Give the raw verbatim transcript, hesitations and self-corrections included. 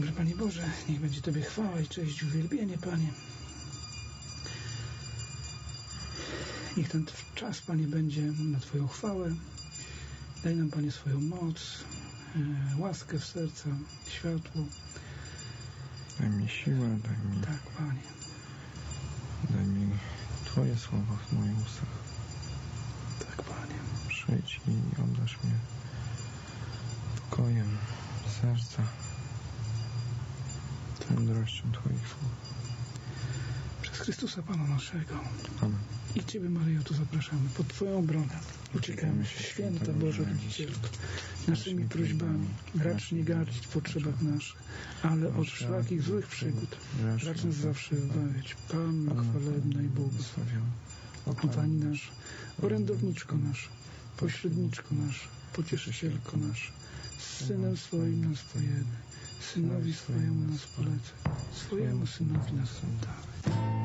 Dobry Panie Boże, niech będzie Tobie chwała i cześć, uwielbienie, Panie. Niech ten czas, Panie, będzie na Twoją chwałę. Daj nam, Panie, swoją moc, e, łaskę w serca, światło. Daj mi siłę, daj mi... Tak, Panie. Daj mi Twoje słowa w moich ustach. Tak, Panie. Przyjdź i obdarz mnie pokojem serca, mądrością Twoich słów. Przez Chrystusa Pana naszego. Amen. I Ciebie, Maryjo, tu zapraszamy pod Twoją obronę. Uciekamy się, święta Boże Rodzicielko, naszymi prośbami. Racz nie gardzić w potrzebach naszych, ale od wszelakich złych przygód racz nas zawsze wybawiać. Panno chwalebna i błogosławiona, o Pani nasza, orędowniczko nasza, pośredniczko nasza, pocieszycielko nasza, z Synem swoim nas pojedy, Synowi swojemu nas polecę, swojemu Synowi nas oddawaj.